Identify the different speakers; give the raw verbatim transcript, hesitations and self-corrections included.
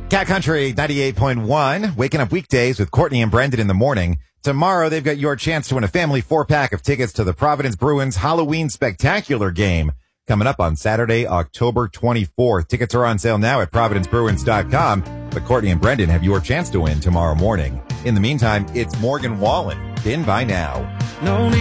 Speaker 1: Cat Country ninety-eight point one, waking up weekdays with Courtney and Brendan in the morning. Tomorrow, they've got your chance to win a family four-pack of tickets to the Providence Bruins Halloween Spectacular game coming up on Saturday, October twenty-fourth. Tickets are on sale now at providence bruins dot com, but Courtney and Brendan have your chance to win tomorrow morning. In the meantime, it's Morgan Wallen. In by now.
Speaker 2: No need